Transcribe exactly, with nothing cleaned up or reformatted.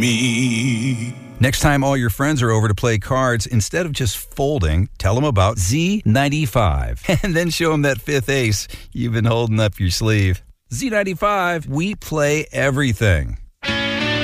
Me. Next time all your friends are over to play cards, instead of just folding, tell them about Z ninety-five. And then show them that fifth ace you've been holding up your sleeve. Z ninety-five, we play everything.